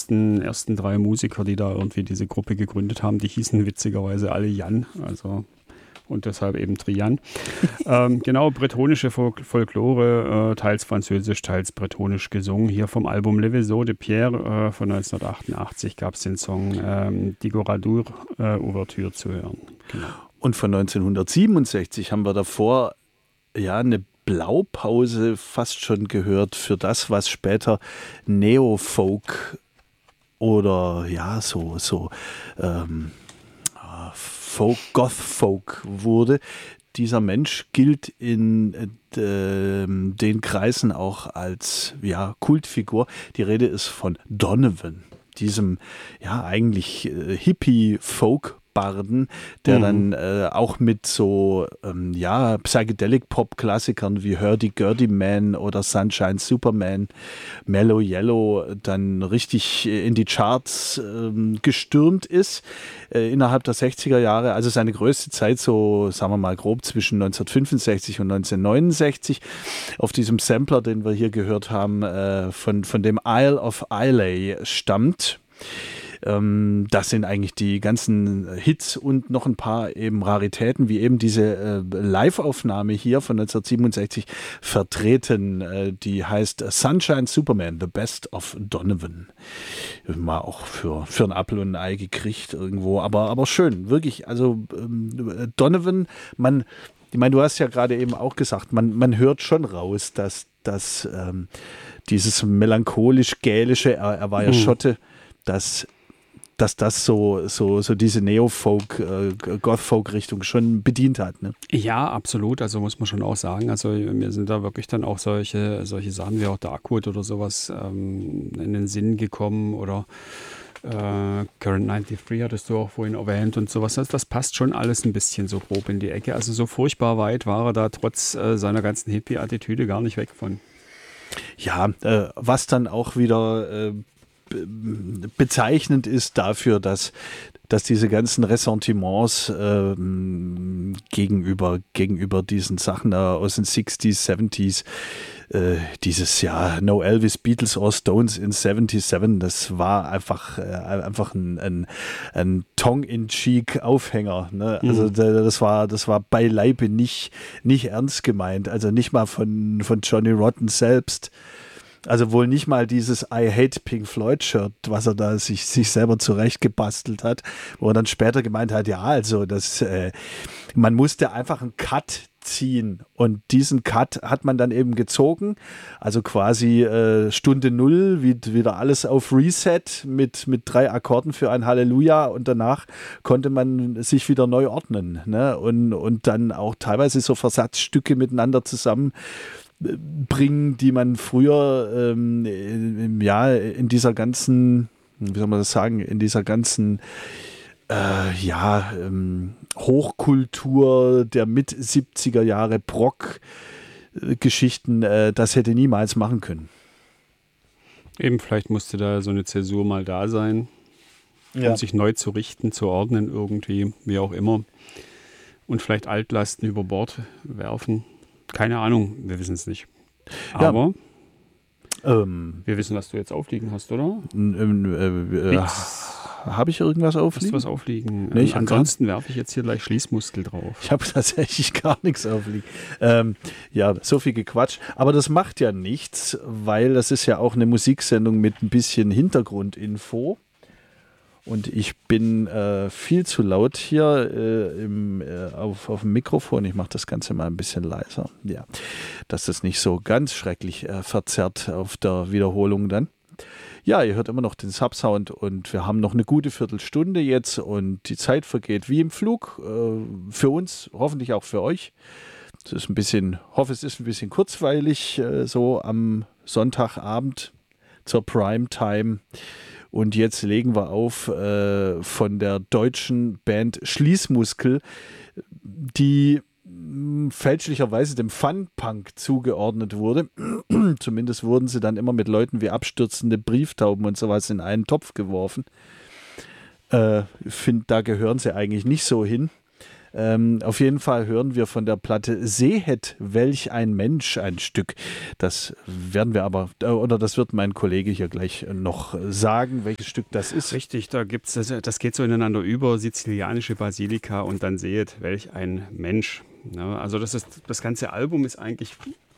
ersten 3 Musiker, die da irgendwie diese Gruppe gegründet haben, die hießen witzigerweise alle Jan, also und deshalb eben Trian. Genau, bretonische Folklore, teils französisch, teils bretonisch gesungen. Hier vom Album Le Vaisseau de Pierre von 1988 gab es den Song Digoradur Ouverture zu hören. Genau. Und von 1967 haben wir davor eine Blaupause fast schon gehört für das, was später Neofolk oder Goth-Folk wurde. Dieser Mensch gilt in den Kreisen auch als Kultfigur. Die Rede ist von Donovan, diesem eigentlich Hippie-Folk-Barden, der dann auch mit so Psychedelic-Pop-Klassikern wie Hurdy-Gurdy Man oder Sunshine Superman, Mellow Yellow dann richtig in die Charts gestürmt ist innerhalb der 60er Jahre. Also seine größte Zeit so, sagen wir mal grob, zwischen 1965 und 1969 auf diesem Sampler, den wir hier gehört haben, von dem Isle of Islay stammt. Das sind eigentlich die ganzen Hits und noch ein paar eben Raritäten, wie eben diese Live-Aufnahme hier von 1967 vertreten, die heißt Sunshine Superman, The Best of Donovan. Mal auch für ein Apfel und ein Ei gekriegt irgendwo, aber schön, wirklich, also Donovan, ich meine, du hast ja gerade eben auch gesagt, man hört schon raus, dass dieses melancholisch-gälische, er war ja Schotte, dass das so diese Neo-Folk, Goth-Folk-Richtung schon bedient hat. Ne? Ja, absolut. Also muss man schon auch sagen. Also mir sind da wirklich dann auch solche Sachen wie auch Darkwood oder sowas in den Sinn gekommen oder Current 93 hattest du auch vorhin erwähnt und sowas. Das passt schon alles ein bisschen so grob in die Ecke. Also so furchtbar weit war er da trotz seiner ganzen Hippie-Attitüde gar nicht weg von. Ja, was dann auch wieder bezeichnend ist dafür, dass diese ganzen Ressentiments gegenüber diesen Sachen aus den 60s, 70s, dieses No Elvis, Beatles or Stones in 77, das war einfach ein Tongue-in-cheek-Aufhänger. Ne? Also das war beileibe nicht ernst gemeint, also nicht mal von Johnny Rotten selbst. Also wohl nicht mal dieses I Hate Pink Floyd Shirt, was er da sich selber zurechtgebastelt hat, wo er dann später gemeint hat, man musste einfach einen Cut ziehen und diesen Cut hat man dann eben gezogen, also quasi Stunde 0, wieder alles auf Reset mit 3 Akkorden für ein Halleluja und danach konnte man sich wieder neu ordnen, ne? Und dann auch teilweise so Versatzstücke miteinander zusammen bringen, die man früher in dieser ganzen, wie soll man das sagen, in dieser ganzen Hochkultur der Mit-70er Jahre Brock-Geschichten, das hätte niemals machen können. Eben, vielleicht musste da so eine Zäsur mal da sein, um sich neu zu richten, zu ordnen irgendwie, wie auch immer. Und vielleicht Altlasten über Bord werfen. Keine Ahnung, wir wissen es nicht. Aber wir wissen, was du jetzt aufliegen hast, oder? Habe ich irgendwas aufliegen? Hast du was aufliegen? Nee, ansonsten werfe ich jetzt hier gleich Schließmuskel drauf. Ich habe tatsächlich gar nichts aufliegen. So viel Gequatsch. Aber das macht ja nichts, weil das ist ja auch eine Musiksendung mit ein bisschen Hintergrundinfo. Und ich bin viel zu laut hier auf dem Mikrofon. Ich mache das Ganze mal ein bisschen leiser. Ja, dass das nicht so ganz schrecklich verzerrt auf der Wiederholung dann. Ja, ihr hört immer noch den Subsound und wir haben noch eine gute Viertelstunde jetzt und die Zeit vergeht wie im Flug. Für uns, hoffentlich auch für euch. Es ist es ist ein bisschen kurzweilig, so am Sonntagabend zur Primetime. Und jetzt legen wir auf von der deutschen Band Schließmuskel, die fälschlicherweise dem Fun-Punk zugeordnet wurde. Zumindest wurden sie dann immer mit Leuten wie abstürzende Brieftauben und sowas in einen Topf geworfen. Ich finde, da gehören sie eigentlich nicht so hin. Auf jeden Fall hören wir von der Platte Sehet, welch ein Mensch ein Stück. Das werden wir aber, oder das wird mein Kollege hier gleich noch sagen, welches Stück das ist. Richtig, das geht so ineinander über, sizilianische Basilika und dann Sehet, welch ein Mensch. Ja, also das ganze Album ist eigentlich...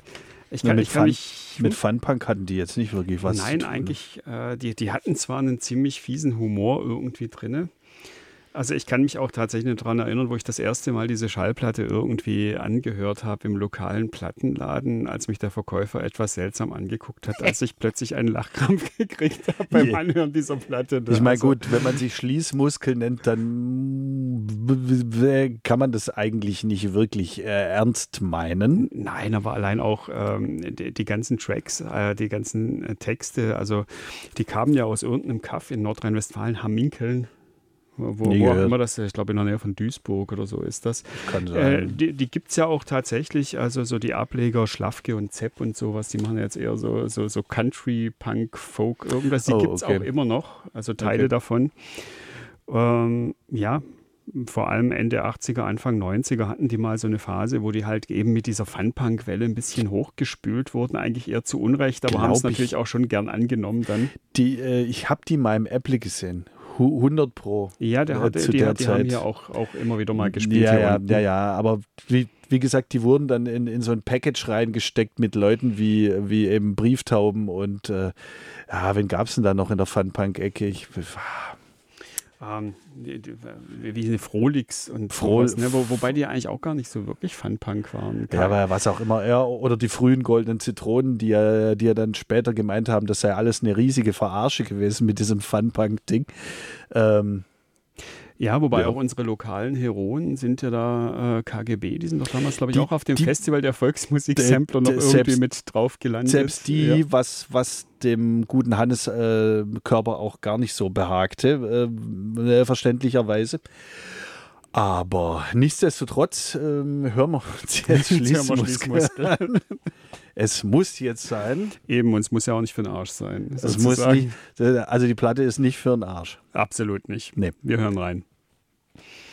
Mit Funpunk hatten die jetzt nicht wirklich was Nein, zu tun. eigentlich, die hatten zwar einen ziemlich fiesen Humor irgendwie drin. Also ich kann mich auch tatsächlich daran erinnern, wo ich das erste Mal diese Schallplatte irgendwie angehört habe im lokalen Plattenladen, als mich der Verkäufer etwas seltsam angeguckt hat, als ich plötzlich einen Lachkrampf gekriegt habe beim Anhören dieser Platte. Ich meine, gut, wenn man sich Schließmuskel nennt, dann kann man das eigentlich nicht wirklich ernst meinen. Nein, aber allein auch die ganzen Tracks, die ganzen Texte, also die kamen ja aus irgendeinem Kaff in Nordrhein-Westfalen, Hamminkeln. Wo auch immer das, ich glaube in der Nähe von Duisburg oder so ist das. Kann sein. Die gibt es ja auch tatsächlich, also so die Ableger Schlafke und Zepp und sowas, die machen jetzt eher so Country, Punk, Folk, irgendwas, die gibt es auch immer noch, also Teile davon. Ja, vor allem Ende 80er, Anfang 90er hatten die mal so eine Phase, wo die halt eben mit dieser Fun-Punk-Welle ein bisschen hochgespült wurden, eigentlich eher zu Unrecht, aber haben es natürlich auch schon gern angenommen dann. Ich habe die mal im Apple gesehen. 100 Pro. Ja, die haben hier auch immer wieder mal gespielt. Ja, aber wie gesagt, die wurden dann in so ein Package reingesteckt mit Leuten wie eben Brieftauben und wen gab es denn da noch in der Fun-Punk-Ecke? Wie eine Frolix und sowas, ne? Wobei die eigentlich auch gar nicht so wirklich Fun-Punk waren. Ja, aber was auch immer. Ja, oder die frühen Goldenen Zitronen, die ja dann später gemeint haben, das sei alles eine riesige Verarsche gewesen mit diesem Fun-Punk-Ding. Ja, wobei auch unsere lokalen Heroen sind ja da KGB, die sind doch damals, glaube ich, auch auf dem Festival der Volksmusik-Sampler noch irgendwie mit drauf gelandet. Selbst die, was dem guten Hannes Körper auch gar nicht so behagte, verständlicherweise. Aber nichtsdestotrotz hören wir uns jetzt Schließmuskel an. Es muss jetzt sein. Eben, und es muss ja auch nicht für den Arsch sein. Es muss nicht, also die Platte ist nicht für den Arsch. Absolut nicht. Nee. Wir hören rein.